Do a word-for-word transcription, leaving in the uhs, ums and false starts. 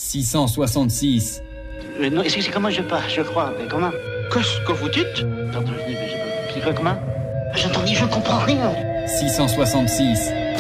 six cent soixante-six. Euh, non, c'est comment je pars, je crois, mais comment? Qu'est-ce que vous dites? Pardon, je dis, mais j'ai pas... C'est quoi, comment? J'entends dire, je comprends rien. six cent soixante-six.